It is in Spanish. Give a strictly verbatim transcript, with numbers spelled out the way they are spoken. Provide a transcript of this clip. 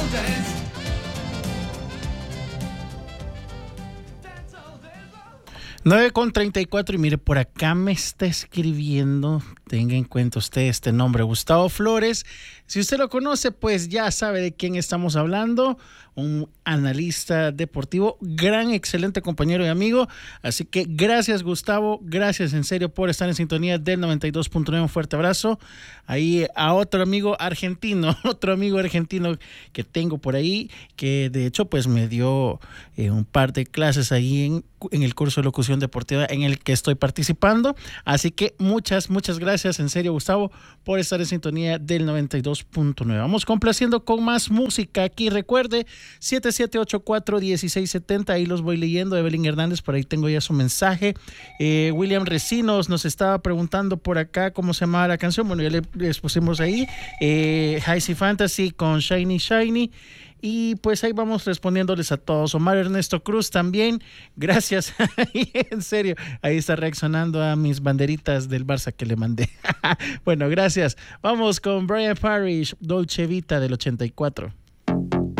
nueve con treinta y cuatro y mire, por acá me está escribiendo, tenga en cuenta usted este nombre, Gustavo Flores. Si usted lo conoce, pues ya sabe de quién estamos hablando, un analista deportivo, gran, excelente compañero y amigo. Así que gracias, Gustavo, gracias en serio por estar en sintonía del noventa y dos punto nueve, un fuerte abrazo. Ahí a otro amigo argentino, otro amigo argentino que tengo por ahí, que de hecho pues me dio eh, un par de clases ahí en, en el curso de locución deportiva en el que estoy participando. Así que muchas, muchas gracias en serio, Gustavo, por estar en sintonía del noventa y dos punto nueve. Vamos complaciendo con más música aquí. Recuerde, siete siete ocho cuatro, uno seis siete cero, ahí los voy leyendo. Evelyn Hernández, por ahí tengo ya su mensaje. Eh, William Recinos nos estaba preguntando por acá cómo se llamaba la canción. Bueno, ya le, les pusimos ahí. Eh, High Sea Fantasy con Shiny Shiny. Y pues ahí vamos respondiéndoles a todos. Omar Ernesto Cruz también, gracias. En serio, ahí está reaccionando a mis banderitas del Barça que le mandé. Bueno, gracias. Vamos con Brian Parrish, Dolce Vita del ochenta y cuatro.